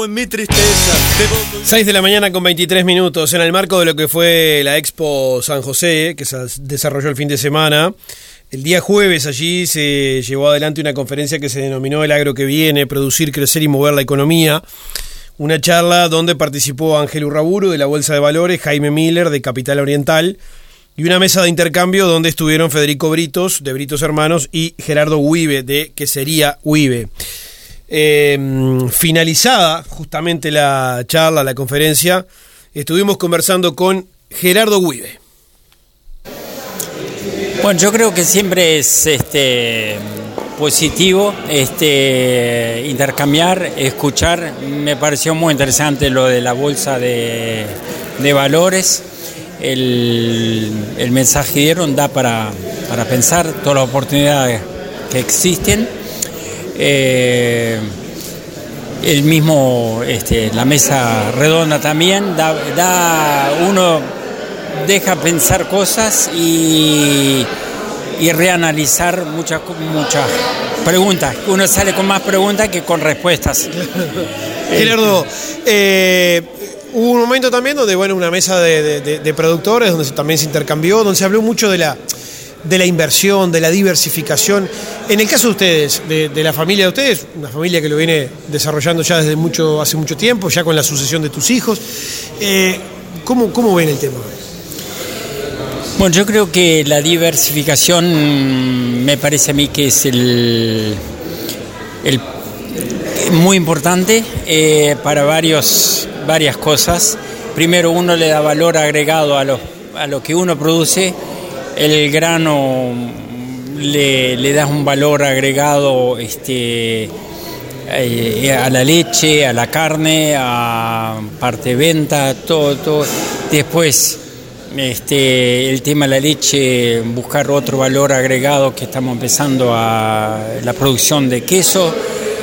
En mi tristeza, 6 de la mañana con 23 minutos. En el marco de lo que fue la Expo San José, que se desarrolló el fin de semana, el día jueves allí se llevó adelante una conferencia que se denominó El Agro que Viene, Producir, Crecer y Mover la Economía. Una charla donde participó Ángel Urraburu de la Bolsa de Valores, Jaime Miller de Capital Oriental, y una mesa de intercambio donde estuvieron Federico Britos de Britos Hermanos y Gerardo Wibe de Que Sería Wibe. Finalizada justamente la charla, la conferencia, estuvimos conversando con Gerardo Wibe. Bueno, yo creo que siempre es positivo intercambiar, escuchar. Me pareció muy interesante lo de la bolsa de valores. El mensaje que dieron da para pensar todas las oportunidades que existen. El mismo, la mesa redonda también uno deja pensar cosas y reanalizar muchas preguntas. Uno sale con más preguntas que con respuestas. Gerardo, hubo un momento también donde, una mesa de productores, donde también se intercambió, donde se habló mucho de la inversión, de la diversificación. En el caso de ustedes, de la familia de ustedes, una familia que lo viene desarrollando ya hace mucho tiempo, ya con la sucesión de tus hijos, ¿cómo ven el tema? Bueno, yo creo que la diversificación me parece a mí que es el muy importante para varias cosas. Primero, uno le da valor agregado a lo que uno produce. El grano le das un valor agregado a la leche, a la carne, a parte de venta, todo. Después, el tema de la leche, buscar otro valor agregado, que estamos empezando a la producción de queso.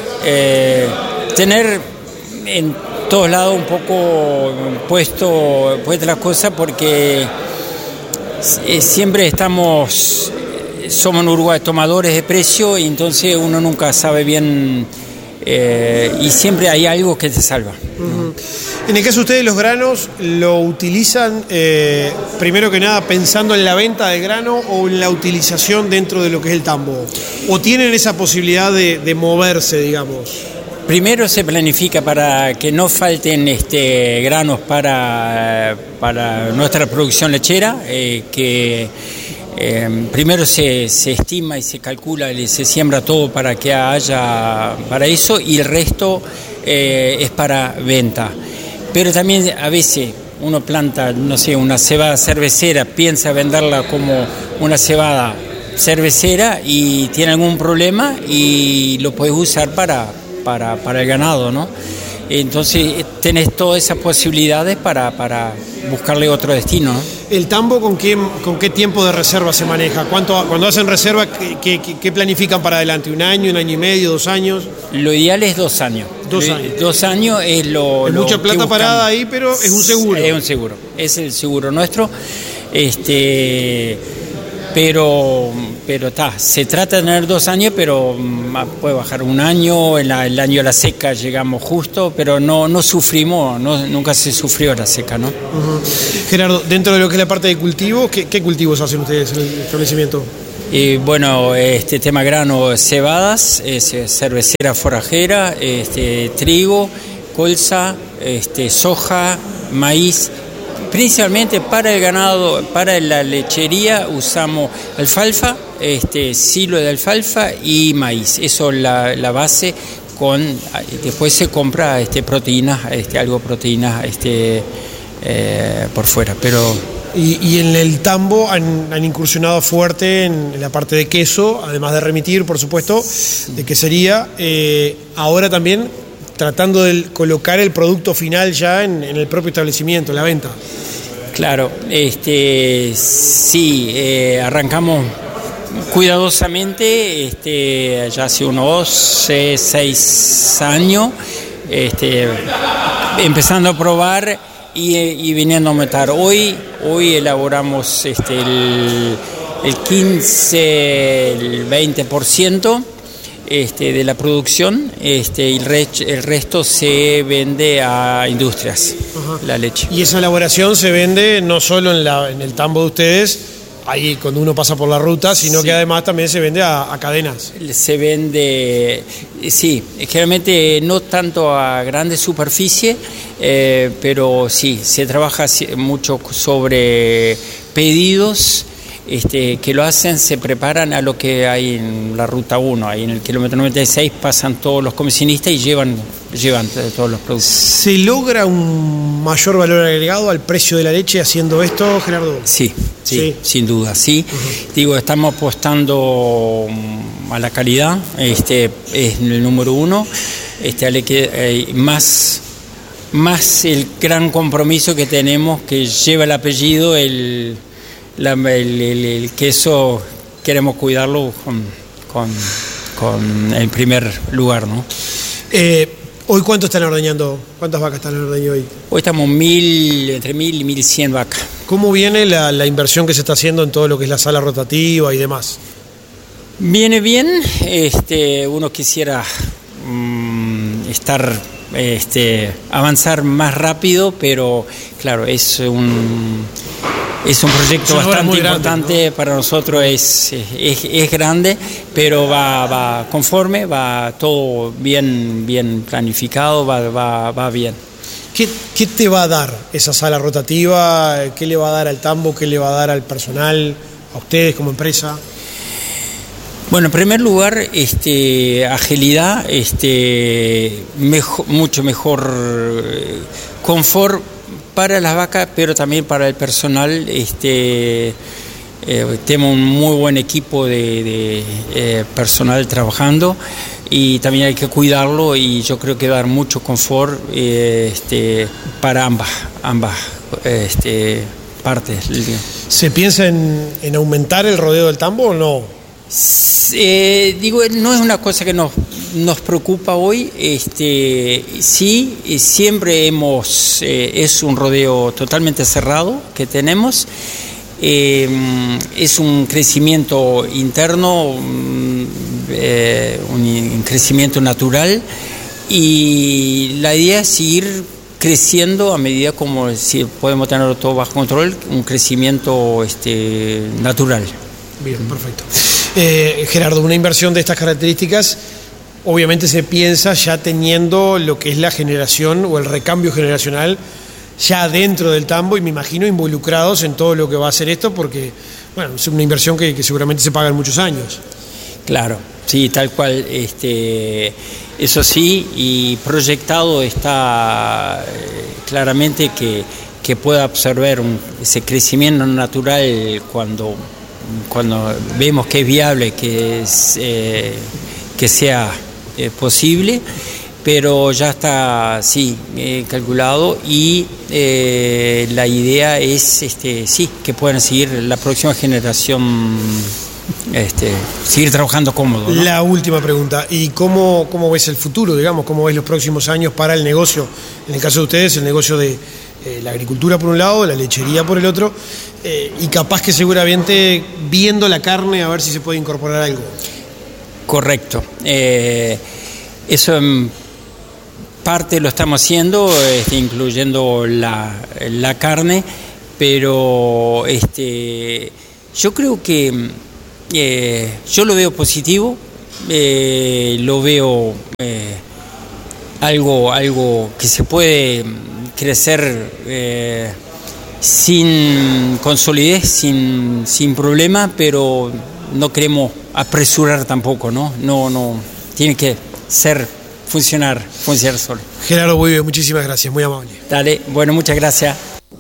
Tener en todos lados un poco puesto las cosas, porque siempre somos en Uruguay tomadores de precio, y entonces uno nunca sabe bien, y siempre hay algo que te salva. Uh-huh. En el caso de ustedes, los granos lo utilizan primero que nada pensando en la venta del grano o en la utilización dentro de lo que es el tambo, o tienen esa posibilidad de moverse, digamos. Primero se planifica para que no falten granos para nuestra producción lechera, que primero se estima y se calcula y se siembra todo para que haya para eso, y el resto es para venta. Pero también a veces uno planta, una cebada cervecera, piensa venderla como una cebada cervecera y tiene algún problema y lo puedes usar para el ganado, ¿no? Entonces tenés todas esas posibilidades para buscarle otro destino, ¿no? ¿El tambo con qué tiempo de reserva se maneja? Cuando hacen reserva, ¿qué planifican para adelante? ¿Un año y medio, 2 años? Lo ideal es 2 años. 2 años. 2 años es lo mucha plata parada ahí, pero es un seguro. Es un seguro. Es el seguro nuestro. Pero se trata de tener 2 años, pero puede bajar 1 año. El año de la seca llegamos justo, pero no sufrimos, nunca se sufrió la seca, ¿no? Uh-huh. Gerardo, dentro de lo que es la parte de cultivos, ¿qué cultivos hacen ustedes en el establecimiento? Tema grano, cebadas, cervecera forrajera, trigo, colza, soja, maíz. Principalmente para el ganado, para la lechería usamos alfalfa, silo de alfalfa y maíz. Eso es la base. Después se compra proteínas, proteínas por fuera, pero. Y en el tambo han incursionado fuerte en la parte de queso, además de remitir, por supuesto, de quesería. Ahora también tratando de colocar el producto final ya en el propio establecimiento, en la venta. Claro, sí, arrancamos cuidadosamente, ya hace unos 6 años, empezando a probar y viniendo a aumentar. Hoy elaboramos el 15, el 20%, de la producción, y el resto se vende a industrias. Ajá. La leche. Y esa elaboración se vende no solo en el tambo de ustedes, ahí cuando uno pasa por la ruta, sino que además también se vende a cadenas. Se vende, sí, generalmente no tanto a grande superficie, pero sí, se trabaja mucho sobre pedidos que lo hacen, se preparan a lo que hay en la Ruta 1, ahí en el kilómetro 96 pasan todos los comisionistas y llevan todos los productos. ¿Se logra un mayor valor agregado al precio de la leche haciendo esto, Gerardo? Sí, sin duda, sí. Uh-huh. Digo, estamos apostando a la calidad, es el número uno, más el gran compromiso que tenemos que lleva el apellido, el queso, queremos cuidarlo con el primer lugar, ¿no? ¿Hoy cuánto están ordeñando? ¿Cuántas vacas están ordeñando hoy? Hoy estamos entre 1.000 y 1.100 vacas. ¿Cómo viene la inversión que se está haciendo en todo lo que es la sala rotativa y demás? Viene bien, uno quisiera avanzar más rápido, pero claro, es un proyecto bastante importante, ¿no? Para nosotros es grande, pero va conforme, va todo bien planificado, va bien. ¿Qué te va a dar esa sala rotativa? ¿Qué le va a dar al tambo? ¿Qué le va a dar al personal, a ustedes como empresa? Bueno, en primer lugar, agilidad, mucho mejor confort para las vacas, pero también para el personal. Tenemos un muy buen equipo de personal trabajando y también hay que cuidarlo, y yo creo que dar mucho confort para ambas partes. ¿Se piensa en aumentar el rodeo del tambo o no? No es una cosa que nos preocupa hoy. Sí, siempre es un rodeo totalmente cerrado que tenemos. Es un crecimiento interno, un crecimiento natural, y la idea es seguir creciendo a medida como si podemos tenerlo todo bajo control, un crecimiento natural. Bien, perfecto. Gerardo, una inversión de estas características obviamente se piensa ya teniendo lo que es la generación o el recambio generacional ya dentro del tambo, y me imagino involucrados en todo lo que va a hacer esto, porque bueno, es una inversión que seguramente se paga en muchos años. Claro, sí, tal cual. Eso sí, y proyectado está claramente que pueda absorber ese crecimiento natural cuando vemos que es viable, que sea posible, pero ya está calculado, y la idea es que puedan seguir la próxima generación, seguir trabajando cómodo, ¿no? La última pregunta, ¿y cómo ves el futuro, digamos, cómo ves los próximos años para el negocio? En el caso de ustedes, el negocio de la agricultura por un lado, la lechería por el otro, y capaz que seguramente viendo la carne a ver si se puede incorporar algo. Correcto. Eso en parte lo estamos haciendo, incluyendo la carne, pero yo creo que yo lo veo positivo, lo veo algo que se puede crecer con solidez, sin problema, pero no queremos apresurar tampoco, ¿no? No tiene que funcionar solo. Gerardo Buive, muchísimas gracias, muy amable. Dale, bueno, muchas gracias.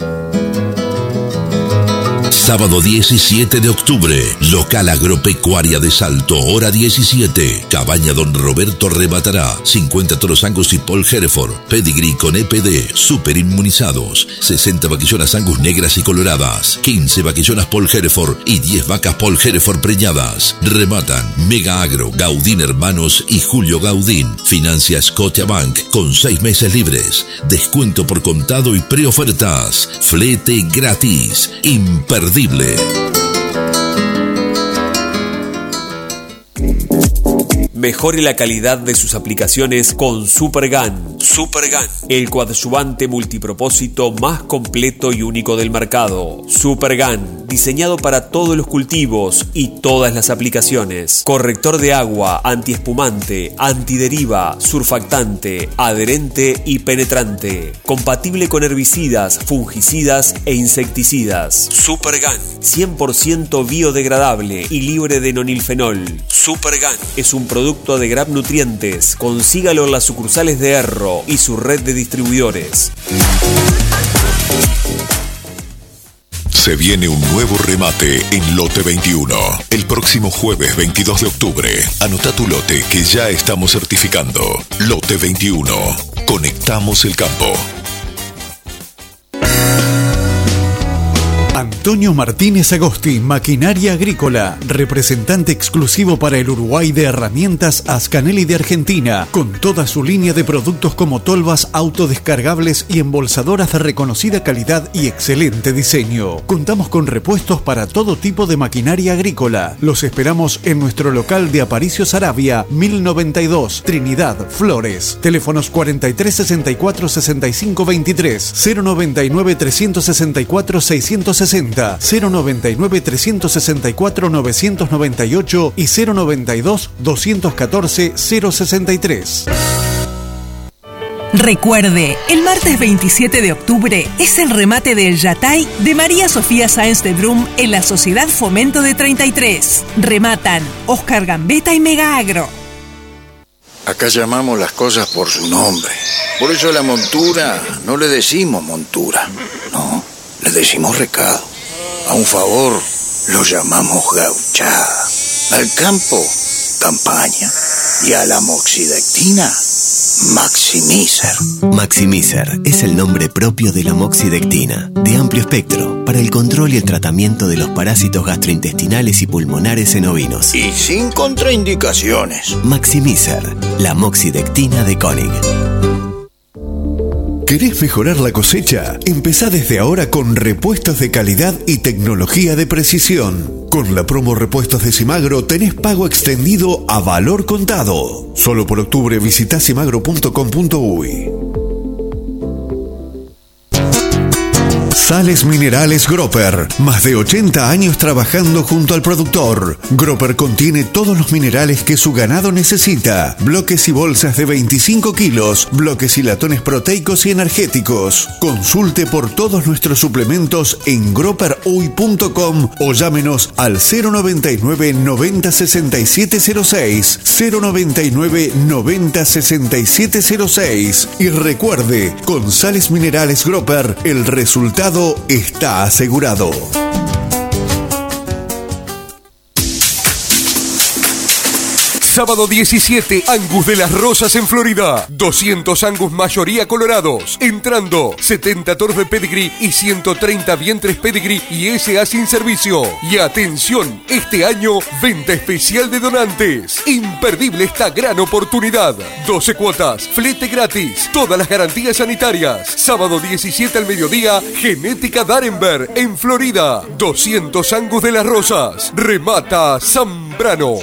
Sábado 17 de octubre, local agropecuaria de Salto, hora 17. Cabaña Don Roberto rebatará 50 toros Angus y Paul Hereford, pedigree con EPD, super inmunizados, 60 vaquillonas Angus negras y coloradas, 15 vaquillonas Paul Hereford y 10 vacas Paul Hereford preñadas. Rematan Mega Agro, Gaudín Hermanos y Julio Gaudín. Financia Scotiabank con 6 meses libres. Descuento por contado y preofertas. Flete gratis. Imperdible. Mejore la calidad de sus aplicaciones con Supergun. Supergun, el coadyuvante multipropósito más completo y único del mercado. Supergun, diseñado para todos los cultivos y todas las aplicaciones. Corrector de agua, antiespumante, antideriva, surfactante, adherente y penetrante. Compatible con herbicidas, fungicidas e insecticidas. Supergun, 100% biodegradable y libre de nonilfenol. Supergun es un producto de Grab Nutrientes. Consígalo en las sucursales de Erro y su red de distribuidores. Se viene un nuevo remate en Lote 21. El próximo jueves 22 de octubre. Anota tu lote que ya estamos certificando. Lote 21. Conectamos el campo. Antonio Martínez Agosti, Maquinaria Agrícola, representante exclusivo para el Uruguay de herramientas Ascanelli de Argentina, con toda su línea de productos como tolvas autodescargables y embolsadoras de reconocida calidad y excelente diseño. Contamos con repuestos para todo tipo de maquinaria agrícola. Los esperamos en nuestro local de Aparicio Saravia, 1092, Trinidad, Flores. Teléfonos 4364 6523, 099 364 660, 099 364 998 y 092 214 063. Recuerde, el martes 27 de octubre es el remate del Yatay de María Sofía Sáenz de Brum en la Sociedad Fomento de 33. Rematan Oscar Gambetta y Mega Agro. Acá llamamos las cosas por su nombre. Por eso a la montura no le decimos montura, no, le decimos recado. A un favor lo llamamos gauchada. Al campo, campaña. Y a la moxidectina, Maximizer. Maximizer es el nombre propio de la moxidectina, de amplio espectro, para el control y el tratamiento de los parásitos gastrointestinales y pulmonares en ovinos. Y sin contraindicaciones. Maximizer, la moxidectina de Koenig. ¿Querés mejorar la cosecha? Empezá desde ahora con repuestos de calidad y tecnología de precisión. Con la promo Repuestos de Simagro tenés pago extendido a valor contado. Solo por octubre visitá simagro.com.uy. Sales Minerales Gropper. Más de 80 años trabajando junto al productor. Gropper contiene todos los minerales que su ganado necesita. Bloques y bolsas de 25 kilos. Bloques y latones proteicos y energéticos. Consulte por todos nuestros suplementos en gropperuy.com o llámenos al 099 90 6706. 099 90 6706. Y recuerde, con Sales Minerales Gropper, el resultado está asegurado. Sábado 17, Angus de las Rosas en Florida. 200 Angus mayoría colorados. Entrando, 70 toros de pedigree y 130 vientres pedigree y SA sin servicio. Y atención, este año, venta especial de donantes. Imperdible esta gran oportunidad. 12 cuotas, flete gratis, todas las garantías sanitarias. Sábado 17 al mediodía, Genética Darenberg en Florida. 200 Angus de las Rosas. Remata Zambrano.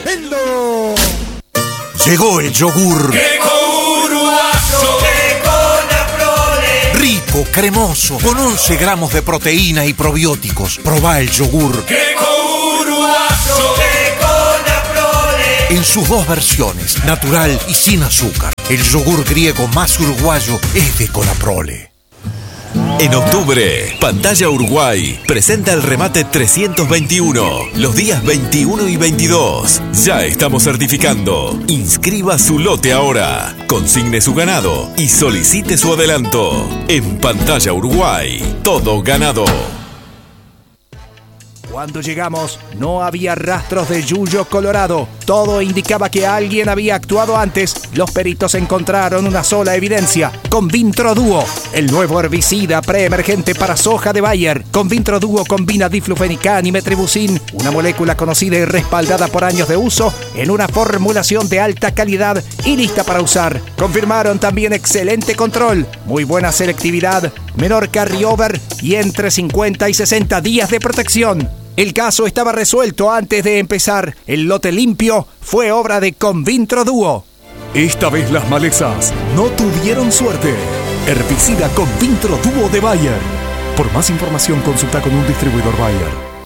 Llegó el yogur. Queco uruguayo, Queco Naprole. Rico, cremoso, con 11 gramos de proteína y probióticos. Probá el yogur. Queco uruguayo, Queco Naprole. En sus dos versiones, natural y sin azúcar. El yogur griego más uruguayo es de Conaprole. En octubre, Pantalla Uruguay presenta el remate 321, los días 21 y 22. Ya estamos certificando. Inscriba su lote ahora, consigne su ganado y solicite su adelanto. En Pantalla Uruguay, todo ganado. Cuando llegamos, no había rastros de yuyo colorado. Todo indicaba que alguien había actuado antes. Los peritos encontraron una sola evidencia. Convintro Duo, el nuevo herbicida preemergente para soja de Bayer. Convintro Duo combina diflufenicán y metribuzin, una molécula conocida y respaldada por años de uso, en una formulación de alta calidad y lista para usar. Confirmaron también excelente control, muy buena selectividad, menor carryover y entre 50 y 60 días de protección. El caso estaba resuelto antes de empezar. El lote limpio fue obra de Convintro Dúo. Esta vez las malezas no tuvieron suerte. Herbicida Convintro Dúo de Bayer. Por más información consulta con un distribuidor Bayer.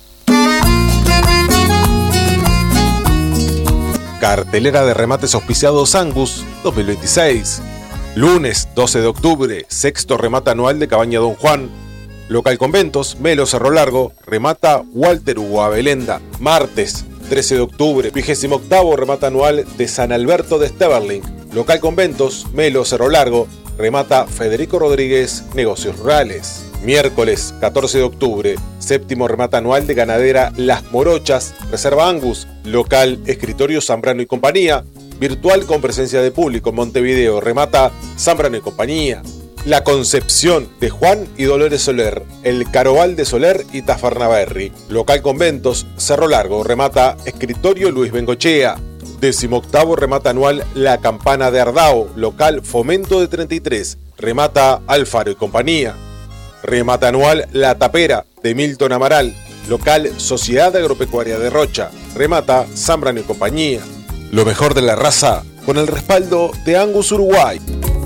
Cartelera de remates auspiciados Angus 2026. Lunes 12 de octubre, sexto remate anual de Cabaña Don Juan. Local Conventos, Melo Cerro Largo, remata Walter Hugo Abelenda. Martes 13 de octubre, 28º remate anual de San Alberto de Steverling. Local Conventos, Melo Cerro Largo, remata Federico Rodríguez, Negocios Rurales. Miércoles 14 de octubre, séptimo remate anual de Ganadera Las Morochas, Reserva Angus. Local Escritorio Zambrano y Compañía. Virtual con presencia de público en Montevideo, remata Zambrano y Compañía. La Concepción de Juan y Dolores Soler, el Caroval de Soler y Tafarnaberry. Local Conventos, Cerro Largo, remata Escritorio Luis Bengochea. 18º remata anual La Campana de Ardao, local Fomento de 33, remata Alfaro y Compañía. Remata anual La Tapera de Milton Amaral, local Sociedad Agropecuaria de Rocha, remata Zambrano y Compañía. Lo mejor de la raza con el respaldo de Angus Uruguay.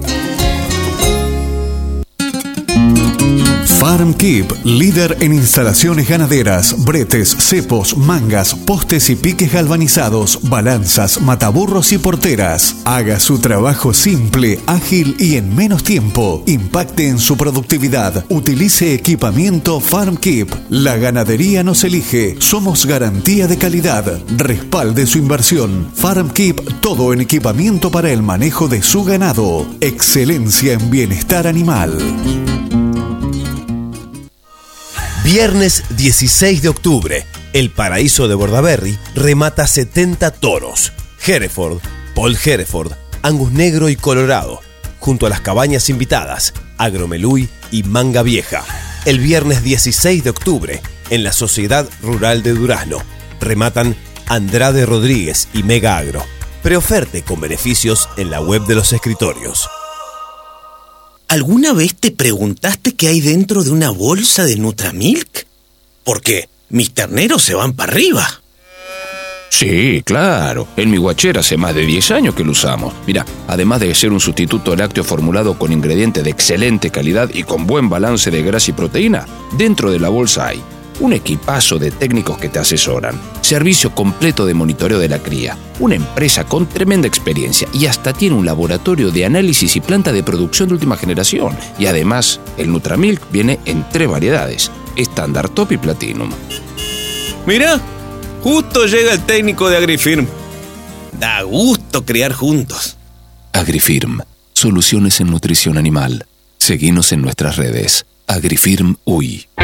Farm Keep, líder en instalaciones ganaderas, bretes, cepos, mangas, postes y piques galvanizados, balanzas, mataburros y porteras. Haga su trabajo simple, ágil y en menos tiempo. Impacte en su productividad. Utilice equipamiento Farm Keep. La ganadería nos elige. Somos garantía de calidad. Respalde su inversión. Farm Keep, todo en equipamiento para el manejo de su ganado. Excelencia en bienestar animal. Viernes 16 de octubre, el Paraíso de Bordaberry remata 70 toros. Hereford, Paul Hereford, Angus Negro y Colorado, junto a las cabañas invitadas, Agromeluy y Manga Vieja. El viernes 16 de octubre, en la Sociedad Rural de Durazno, rematan Andrade Rodríguez y Mega Agro. Preoferte con beneficios en la web de los escritorios. ¿Alguna vez te preguntaste qué hay dentro de una bolsa de Nutramilk? Porque mis terneros se van para arriba. Sí, claro. En mi guachera hace más de 10 años que lo usamos. Mira, además de ser un sustituto lácteo formulado con ingredientes de excelente calidad y con buen balance de grasa y proteína, dentro de la bolsa hay un equipazo de técnicos que te asesoran, servicio completo de monitoreo de la cría, una empresa con tremenda experiencia y hasta tiene un laboratorio de análisis y planta de producción de última generación. Y además, el Nutramilk viene en 3 variedades, estándar, top y platinum. Mirá, justo llega el técnico de Agrifirm. Da gusto criar juntos. Agrifirm, soluciones en nutrición animal. Seguinos en nuestras redes. Agrifirm UI.